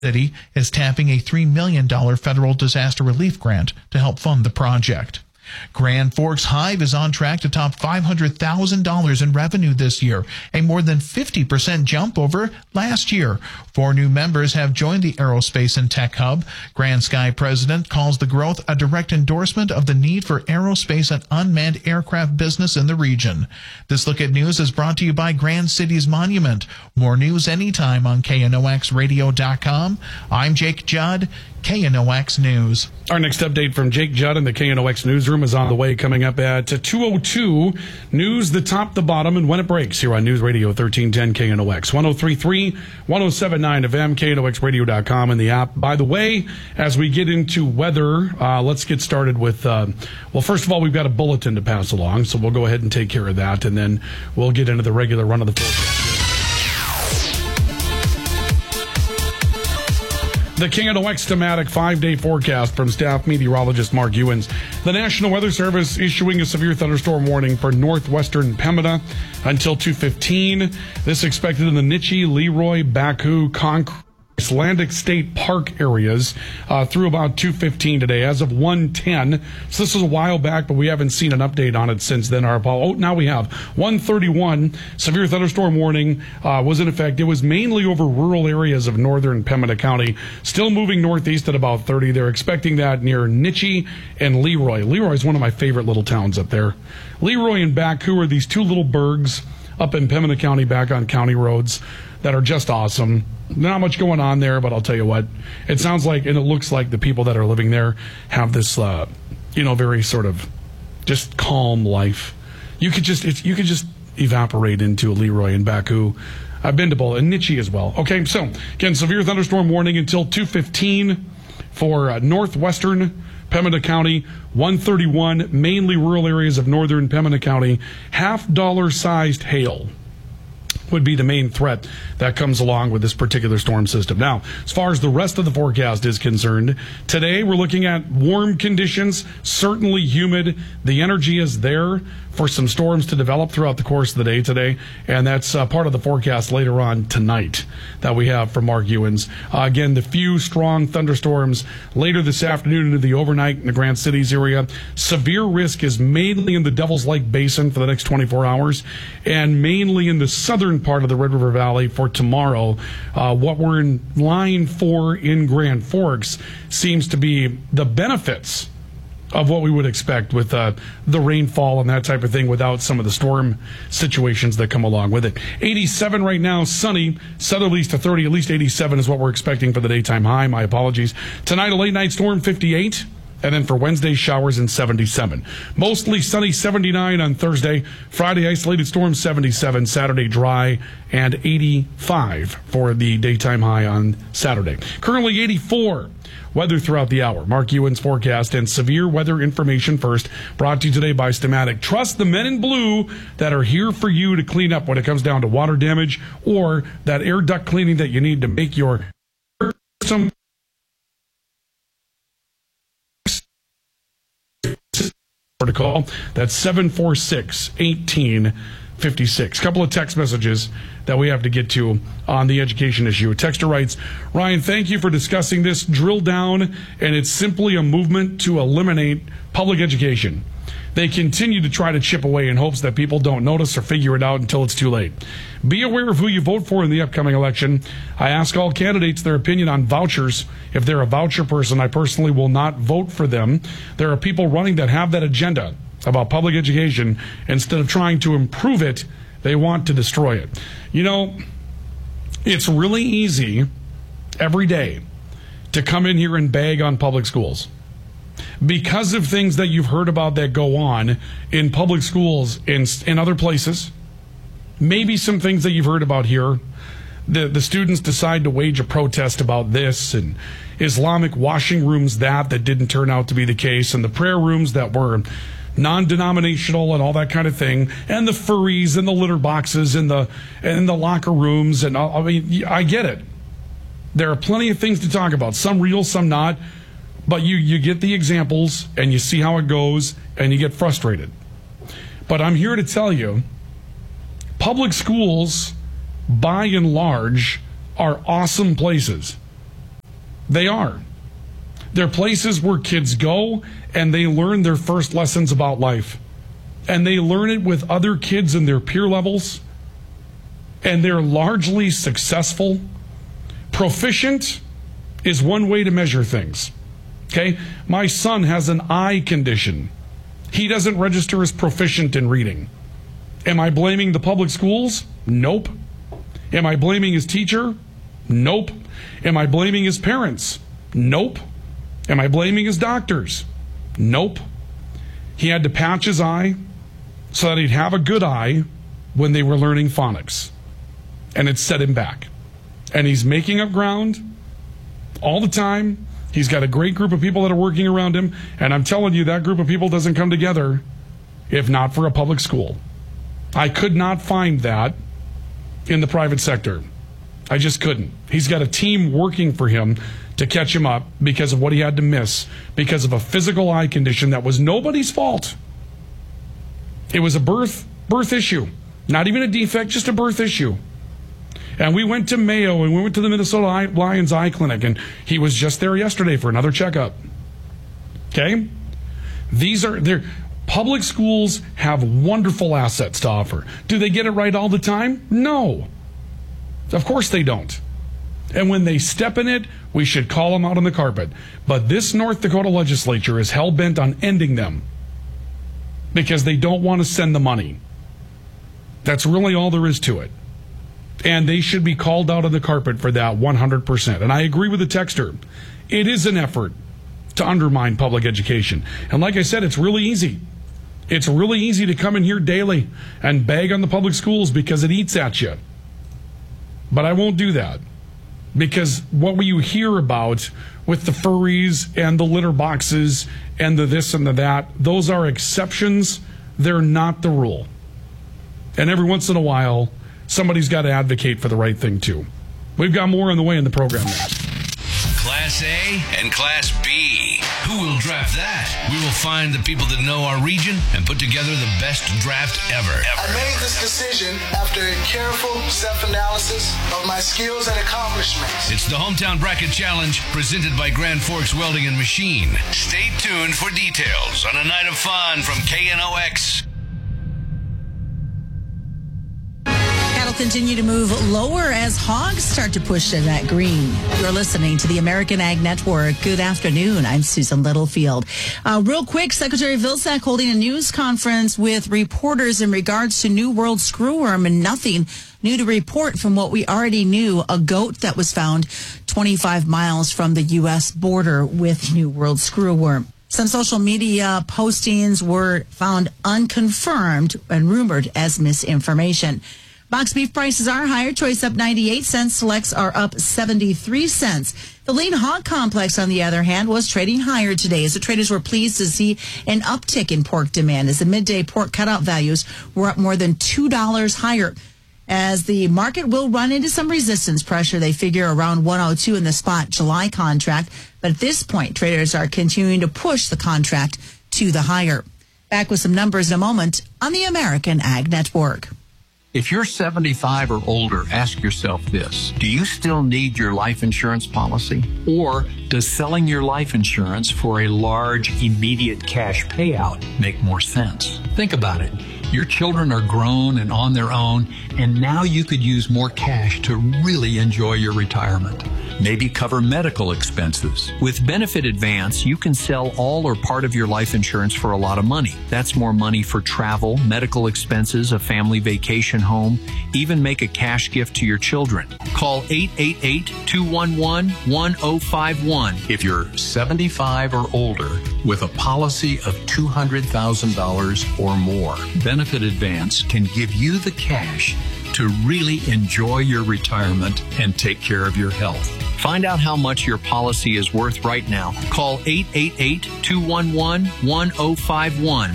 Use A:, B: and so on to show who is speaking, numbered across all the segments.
A: City is tapping a $3 million federal disaster relief grant to help fund the project. Grand Forks Hive is on track to top $500,000 in revenue this year, a more than 50% jump over last year. 4 new members have joined the Aerospace and Tech Hub. Grand Sky president calls the growth a direct endorsement of the need for aerospace and unmanned aircraft business in the region. This Look at News is brought to you by Grand Cities Monument. More news anytime on KNOXradio.com. I'm Jake Judd, KNOX News.
B: Our next update from Jake Judd in the KNOX newsroom is on the way, coming up at 2:02. News, the top, the bottom, and when it breaks here on News Radio 1310 KNOX, 103.3, 107.9 FM, KNOXradio.com, and the app. By the way, as we get into weather, let's get started with, well, first of all, we've got a bulletin to pass along, so we'll go ahead and take care of that, and then we'll get into the regular run of the forecast. The KNOX thematic 5-day forecast from staff meteorologist Mark Ewens. The National Weather Service issuing a severe thunderstorm warning for northwestern Pembina until 2:15. This expected in the Niche, Leroy, Baku, Concord, Icelandic State Park areas through about 2:15 today, as of 1:10. So this was a while back, but we haven't seen an update on it since then. Now we have 1:31. Severe thunderstorm warning was in effect. It was mainly over rural areas of northern Pembina County. Still moving northeast at about 30. They're expecting that near Niche and Leroy. Leroy is one of my favorite little towns up there. Leroy and Baku are these two little burgs up in Pembina County, back on county roads, that are just awesome. Not much going on there, but I'll tell you what, it sounds like, and it looks like the people that are living there have this, very sort of just calm life. You could just evaporate into Leroy and Baku. I've been to both, and Niche as well. Okay, so again, severe thunderstorm warning until 2:15 for northwestern Pembina County, 131, mainly rural areas of northern Pembina County. $50 hail would be the main threat that comes along with this particular storm system. Now, as far as the rest of the forecast is concerned, today we're looking at warm conditions, certainly humid. The energy is there for some storms to develop throughout the course of the day today, and that's part of the forecast later on tonight that we have from Mark Ewens. Again, the few strong thunderstorms later this afternoon into the overnight in the Grand Cities area. Severe risk is mainly in the Devil's Lake Basin for the next 24 hours, and mainly in the southern part of the Red River Valley for tomorrow. What we're in line for in Grand Forks seems to be the benefits of what we would expect with the rainfall and that type of thing without some of the storm situations that come along with it. 87 right now, sunny, southerlies to 30, at least 87 is what we're expecting for the daytime high. My apologies. Tonight, a late night storm, 58. And then for Wednesday, showers in 77. Mostly sunny, 79 on Thursday. Friday, isolated storm, 77. Saturday, dry, and 85 for the daytime high on Saturday. Currently 84. Weather throughout the hour. Mark Ewens forecast and severe weather information first. Brought to you today by Stamatic. Trust the men in blue that are here for you to clean up when it comes down to water damage or that air duct cleaning that you need to make your system to call. That's 746-1856. Couple of text messages that we have to get to on the education issue. A texter writes, Ryan, thank you for discussing this. Drill down, and it's simply a movement to eliminate public education. They continue to try to chip away in hopes that people don't notice or figure it out until it's too late. Be aware of who you vote for in the upcoming election. I ask all candidates their opinion on vouchers. If they're a voucher person, I personally will not vote for them. There are people running that have that agenda about public education. Instead of trying to improve it, they want to destroy it. You know, it's really easy every day to come in here and bag on public schools. Because of things that you've heard about that go on in public schools in other places, maybe some things that you've heard about here, the students decide to wage a protest about this, and Islamic washing rooms that didn't turn out to be the case, and the prayer rooms that were non-denominational and all that kind of thing, and the furries and the litter boxes and the locker rooms, and I mean, I get it. There are plenty of things to talk about, some real, some not. But you get the examples, and you see how it goes, and you get frustrated. But I'm here to tell you, public schools, by and large, are awesome places. They are. They're places where kids go and they learn their first lessons about life. And they learn it with other kids in their peer levels. And they're largely successful. Proficient is one way to measure things. Okay? My son has an eye condition. He doesn't register as proficient in reading. Am I blaming the public schools? Nope. Am I blaming his teacher? Nope. Am I blaming his parents? Nope. Am I blaming his doctors? Nope. He had to patch his eye so that he'd have a good eye when they were learning phonics. And it set him back. And he's making up ground all the time. He's got a great group of people that are working around him. And I'm telling you, that group of people doesn't come together if not for a public school. I could not find that in the private sector. I just couldn't. He's got a team working for him to catch him up because of what he had to miss because of a physical eye condition that was nobody's fault. It was a birth issue. Not even a defect, just a birth issue. And we went to Mayo and we went to the Minnesota Lions Eye Clinic, and he was just there yesterday for another checkup. Okay? Public schools have wonderful assets to offer. Do they get it right all the time? No. Of course they don't. And when they step in it, we should call them out on the carpet. But this North Dakota legislature is hell-bent on ending them because they don't want to send the money. That's really all there is to it. And they should be called out on the carpet for that 100%. And I agree with the texter. It is an effort to undermine public education. And like I said, it's really easy. It's really easy to come in here daily and bag on the public schools because it eats at you. But I won't do that. Because what you hear about with the furries and the litter boxes and the this and the that, those are exceptions. They're not the rule. And every once in a while, somebody's got to advocate for the right thing, too. We've got more on the way in the program now.
C: Class A and Class B. Who will draft that? We will find the people that know our region and put together the best draft ever.
D: I made this decision after a careful self-analysis of my skills and accomplishments.
C: It's the Hometown Bracket Challenge presented by Grand Forks Welding and Machine. Stay tuned for details on a night of fun from KNOX.
E: Continue to move lower as hogs start to push in that green. You're listening to the American Ag Network. Good afternoon. I'm Susan Littlefield. Real quick, Secretary Vilsack holding a news conference with reporters in regards to New World screwworm, and nothing new to report from what we already knew. A goat that was found 25 miles from the U.S. border with New World screwworm. Some social media postings were found unconfirmed and rumored as misinformation. Box beef prices are higher. Choice up 98 cents. Selects are up 73 cents. The lean hog complex, on the other hand, was trading higher today as the traders were pleased to see an uptick in pork demand as the midday pork cutout values were up more than $2 higher. As the market will run into some resistance pressure, they figure around 102 in the spot July contract. But at this point, traders are continuing to push the contract to the higher. Back with some numbers in a moment on the American Ag Network.
F: If you're 75 or older, ask yourself this. Do you still need your life insurance policy? Or does selling your life insurance for a large, immediate cash payout make more sense? Think about it. Your children are grown and on their own, and now you could use more cash to really enjoy your retirement. Maybe cover medical expenses. With Benefit Advance, you can sell all or part of your life insurance for a lot of money. That's more money for travel, medical expenses, a family vacation home, even make a cash gift to your children. Call 888-211-1051 if you're 75 or older with a policy of $200,000 or more. Benefit Advance can give you the cash to really enjoy your retirement and take care of your health. Find out how much your policy is worth right now. Call 888-211-1051.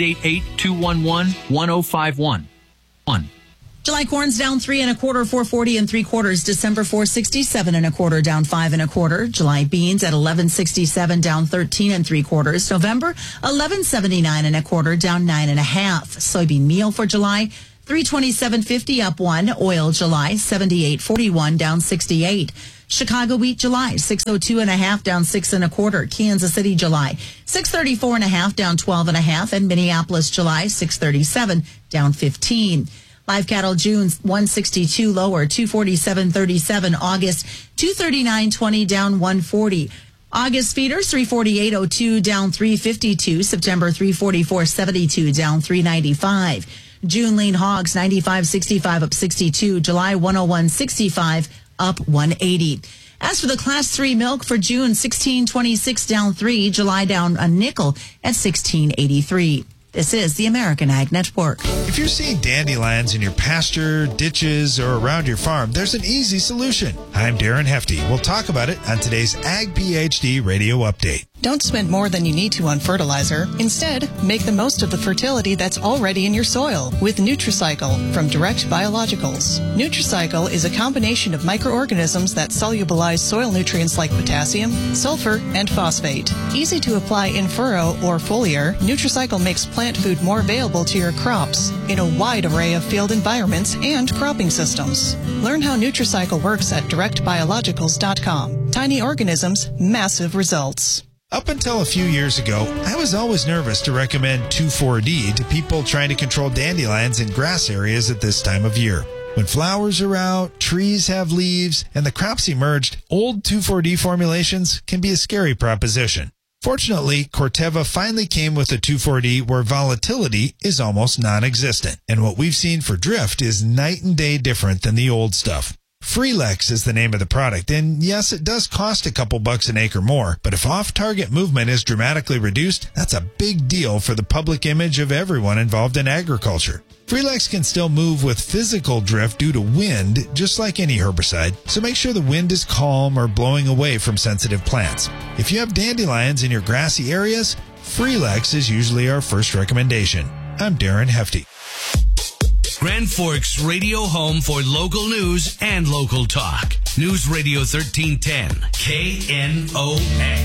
F: 888-211-1051.
E: July corn's down 3 1/4, 440 3/4. December 467 1/4, down 5 1/4. July beans at 1167, down 13 3/4. November 1179 1/4, down 9 1/2. Soybean meal for July 327.50, up 1. Oil July 78.41, down 68. Chicago wheat July, 602.5 down 6 1/4. Kansas City July, 634.5 down 12.5. And Minneapolis July, 637 down 15. Live cattle June 162 lower, 247.37. August 239.20 down 140. August feeders 348.02 down 352. September 344.72 down 395. June lean hogs 95.65 up 62. July 101.65 up 180. As for the class 3 milk for June, 16.26 down 3. July down a nickel at 16.83. This is the American Ag Network.
G: If you're seeing dandelions in your pasture, ditches, or around your farm, there's an easy solution. I'm Darren Hefty. We'll talk about it on today's Ag PhD Radio Update.
H: Don't spend more than you need to on fertilizer. Instead, make the most of the fertility that's already in your soil with Nutricycle from Direct Biologicals. Nutricycle is a combination of microorganisms that solubilize soil nutrients like potassium, sulfur, and phosphate. Easy to apply in furrow or foliar, Nutricycle makes plant food more available to your crops in a wide array of field environments and cropping systems. Learn how Nutricycle works at directbiologicals.com. Tiny organisms, massive results.
G: Up until a few years ago, I was always nervous to recommend 2,4-D to people trying to control dandelions in grass areas at this time of year. When flowers are out, trees have leaves, and the crops emerged, old 2,4-D formulations can be a scary proposition. Fortunately, Corteva finally came with a 2,4-D where volatility is almost non-existent, and what we've seen for drift is night and day different than the old stuff. Freelex is the name of the product, and yes, it does cost a couple bucks an acre more, but if off-target movement is dramatically reduced, that's a big deal for the public image of everyone involved in agriculture. Freelex can still move with physical drift due to wind, just like any herbicide, so make sure the wind is calm or blowing away from sensitive plants. If you have dandelions in your grassy areas, Freelex is usually our first recommendation. I'm Darren Hefty.
C: Grand Forks radio home for local news and local talk. News Radio 1310, KNOA.